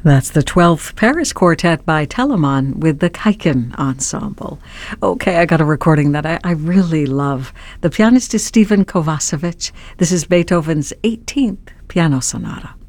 That's the 12th Paris Quartet by Telemann with the Kaiken Ensemble. Okay, I got a recording that I really love. The pianist is Stephen Kovacevic. This is Beethoven's 18th Piano Sonata.